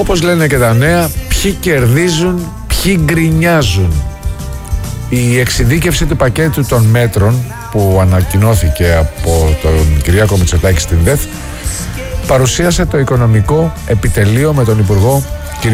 Όπως λένε και τα νέα, ποιοι κερδίζουν, ποιοι γκρινιάζουν. Η εξειδίκευση του πακέτου των μέτρων που ανακοινώθηκε από τον Κυριάκο Μητσοτάκη στην ΔΕΘ παρουσίασε το οικονομικό επιτελείο με τον Υπουργό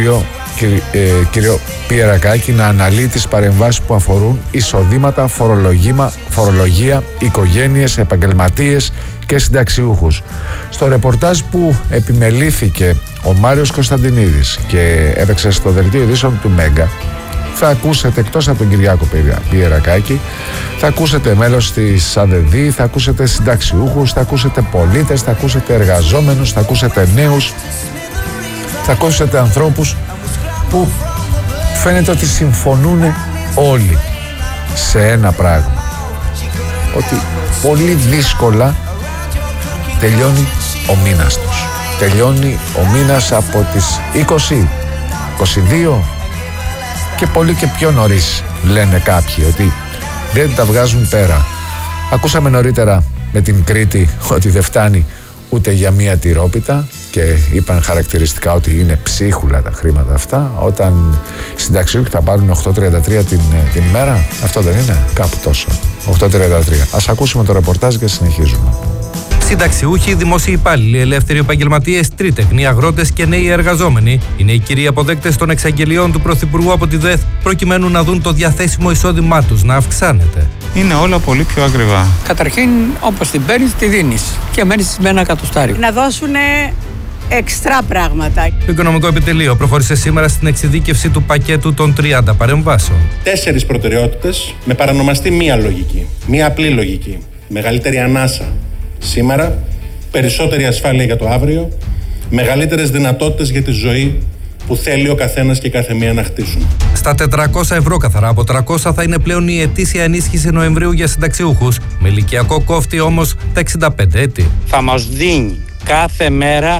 κύριο Πιερακάκη να αναλύει τις παρεμβάσεις που αφορούν εισοδήματα, φορολογία, οικογένειες, επαγγελματίες και συνταξιούχους. Στο ρεπορτάζ που επιμελήθηκε ο Μάριος Κωνσταντινίδης και έπαιξε στο δελτίο ειδήσεων του Μέγκα, θα ακούσετε, εκτός από τον Κυριάκο Πιερακάκη, θα ακούσετε μέλος της ΑΔΔ, θα ακούσετε συνταξιούχους, θα ακούσετε πολίτες, θα ακούσετε εργαζόμενους, θα ακούσετε νέους, θα ακούσετε ανθρώπους που φαίνεται ότι συμφωνούν όλοι σε ένα πράγμα, ότι πολύ δύσκολα τελειώνει ο μήνας τους. Τελειώνει ο μήνας από τις 20, 22 και πολύ και πιο νωρίς, λένε κάποιοι, ότι δεν τα βγάζουν πέρα. Ακούσαμε νωρίτερα με την Κρήτη ότι δεν φτάνει ούτε για μία τυρόπιτα και είπαν χαρακτηριστικά ότι είναι ψίχουλα τα χρήματα αυτά, όταν οι συνταξιούχοι θα πάρουν 8,33 την ημέρα. Αυτό δεν είναι? Κάπου τόσο, 8,33. Ας ακούσουμε το ρεπορτάζ και συνεχίζουμε. Συνταξιούχοι, δημόσιοι υπάλληλοι, ελεύθεροι επαγγελματίες, τρίτεχνοι, αγρότες και νέοι εργαζόμενοι είναι οι κύριοι αποδέκτες των εξαγγελιών του Πρωθυπουργού από τη ΔΕΘ, προκειμένου να δουν το διαθέσιμο εισόδημά τους να αυξάνεται. Είναι όλα πολύ πιο ακριβά. Καταρχήν, όπως την παίρνεις, τη δίνεις και μένεις με ένα εκατοστάριο. Να δώσουν εξτρά πράγματα. Το Οικονομικό Επιτελείο προχώρησε σήμερα στην εξειδίκευση του πακέτου των 30 παρεμβάσεων. 4 προτεραιότητες με παρανομαστή μία λογική, μία απλή λογική. Μεγαλύτερη ανάσα σήμερα, περισσότερη ασφάλεια για το αύριο, μεγαλύτερες δυνατότητες για τη ζωή που θέλει ο καθένας και κάθε μία να χτίσουν. Στα 400 ευρώ καθαρά από 300 θα είναι πλέον η ετήσια ενίσχυση Νοεμβρίου για συνταξιούχους, με ηλικιακό κόφτη όμως τα 65 έτη. Θα μας δίνει κάθε μέρα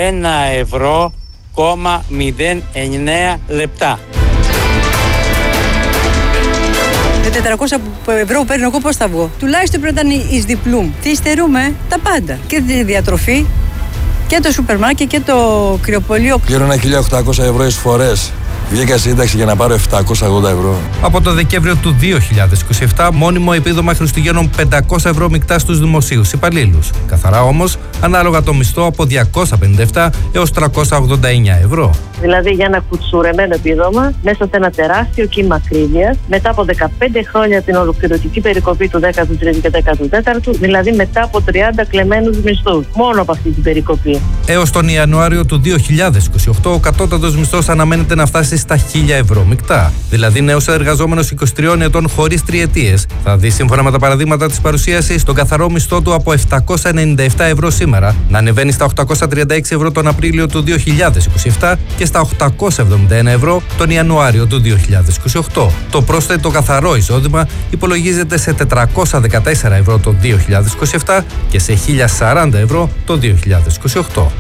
1,09 λεπτά. Τα 400 ευρώ που παίρνω εγώ πώς θα βγω? Τουλάχιστον πρέπει να ήταν εις διπλούμ. Τι υστερούμε? Τα πάντα. Και τη διατροφή και το σούπερ μάρκετ και το κρυοπωλείο. Πλήρωνα 1.800 ευρώ εισφορές. Βγήκα σύνταξη για να πάρω 780 ευρώ. Από το Δεκέμβριο του 2027, μόνιμο επίδομα Χριστουγέννων 500 ευρώ μεικτά στους δημοσίους υπαλλήλους. Καθαρά όμως, ανάλογα το μισθό από 257 έως 389 ευρώ. Δηλαδή για ένα κουτσουρεμένο επίδομα, μέσα σε ένα τεράστιο κύμα ακρίβειας, μετά από 15 χρόνια την ολοκληρωτική περικοπή του 13ου και 14ου, δηλαδή μετά από 30 κλεμμένους μισθούς. Μόνο από αυτή την περικοπή. Έως τον Ιανουάριο του 2028, ο κατώτατος μισθός αναμένεται να φτάσει στα 1.000 ευρώ μεικτά. Δηλαδή, νέος εργαζόμενος 23 ετών χωρίς τριετίες θα δει, σύμφωνα με τα παραδείγματα της παρουσίασης, τον καθαρό μισθό του από 797 ευρώ σήμερα να ανεβαίνει στα 836 ευρώ τον Απρίλιο του 2027 και στα 871 ευρώ τον Ιανουάριο του 2028. Το πρόσθετο καθαρό εισόδημα υπολογίζεται σε 414 ευρώ το 2027 και σε 1.040 ευρώ το 2028.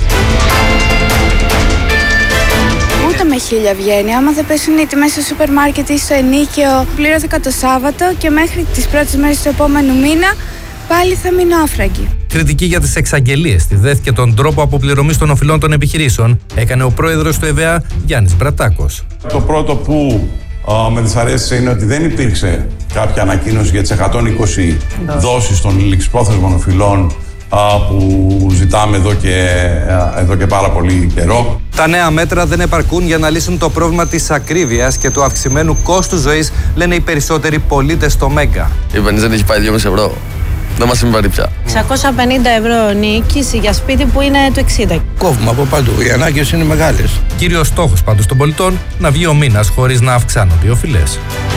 Ούτε με 1.000 βγαίνει. Άμα δεν πέσουν οι τιμές στο σούπερ μάρκετ ή στο ενίκαιο, πλήρωθηκα το Σάββατο και μέχρι τις πρώτες μέρες του επόμενου μήνα πάλι θα μείνω άφραγγη. Κριτική για τις εξαγγελίες στη ΔΕΘ και τον τρόπο αποπληρωμής των οφειλών των επιχειρήσεων έκανε ο πρόεδρος του ΕΒΑ, Γιάννης Μπρατάκος. Το πρώτο που με δυσαρέστησε είναι ότι δεν υπήρξε κάποια ανακοίνωση για τις 120 δόσεις των ληξιπρόθεσμων οφειλών που ζητάμε εδώ και πάρα πολύ καιρό. Τα νέα μέτρα δεν επαρκούν για να λύσουν το πρόβλημα της ακρίβειας και του αυξημένου κόστους ζωής, λένε οι περισσότεροι πολίτες στο Μέγκα. Η βενζίνη έχει πάει 2,5 ευρώ. Δεν μας συμβαίνει πια. 650 ευρώ νίκηση για σπίτι που είναι το 60. Κόβουμε από παντού. Οι ανάγκες είναι μεγάλες. Κύριος στόχος πάντως των πολιτών να βγει ο μήνας χωρίς να αυξάνονται οι οφειλές.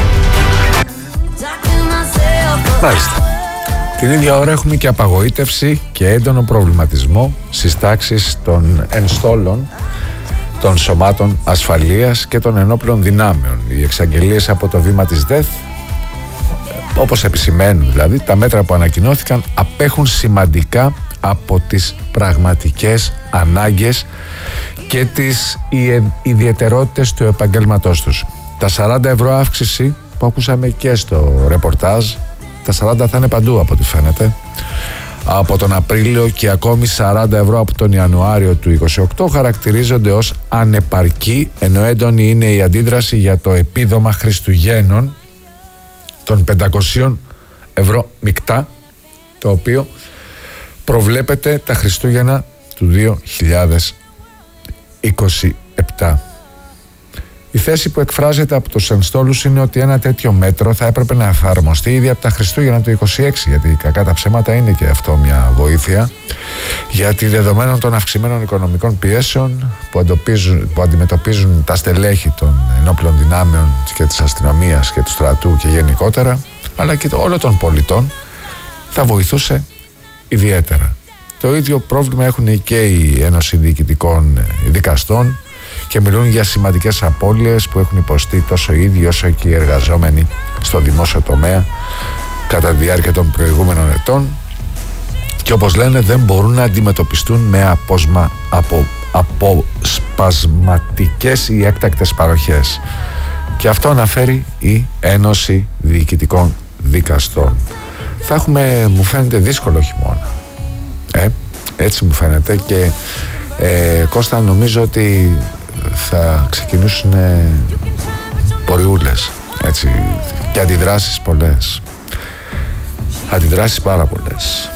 Μάλιστα. Την ίδια ώρα έχουμε και απαγοήτευση και έντονο προβληματισμό στις τάξεις των ενστόλων των σωμάτων ασφαλείας και των ενόπλων δυνάμεων. Οι εξαγγελίες από το βήμα της ΔΕΘ, όπως επισημαίνουν δηλαδή, τα μέτρα που ανακοινώθηκαν απέχουν σημαντικά από τις πραγματικές ανάγκες και τις ιδιαιτερότητες του επαγγέλματός τους. Τα 40 ευρώ αύξηση που ακούσαμε και στο ρεπορτάζ, τα 40 θα είναι παντού από ό,τι φαίνεται, από τον Απρίλιο και ακόμη 40 ευρώ από τον Ιανουάριο του 2028 χαρακτηρίζονται ως ανεπαρκή, ενώ έντονη είναι η αντίδραση για το επίδομα Χριστουγέννων των 500 ευρώ μεικτά, το οποίο προβλέπεται τα Χριστούγεννα του 2027. Η θέση που εκφράζεται από τους ενστόλους είναι ότι ένα τέτοιο μέτρο θα έπρεπε να εφαρμοστεί ήδη από τα Χριστούγεννα του 2026, γιατί κακά τα ψέματα είναι και αυτό μια βοήθεια, γιατί δεδομένων των αυξημένων οικονομικών πιέσεων που αντιμετωπίζουν τα στελέχη των ενόπλων δυνάμεων και της αστυνομίας και του στρατού και γενικότερα, αλλά και όλων των πολιτών, θα βοηθούσε ιδιαίτερα. Το ίδιο πρόβλημα έχουν και η Ένωση Διοικητικών Δικαστών και μιλούν για σημαντικές απώλειες που έχουν υποστεί τόσο οι ίδιοι όσο και οι εργαζόμενοι στο δημόσιο τομέα κατά τη διάρκεια των προηγούμενων ετών, και όπως λένε δεν μπορούν να αντιμετωπιστούν με αποσπασματικές ή έκτακτες παροχές. Και αυτό αναφέρει η Ένωση Διοικητικών Δικαστών. Θα έχουμε, μου φαίνεται, δύσκολο χειμώνα. Έτσι μου φαίνεται, και Κώστα, νομίζω ότι θα ξεκινήσουν πορεούλες, έτσι, και αντιδράσεις πολλές. Αντιδράσεις πάρα πολλές.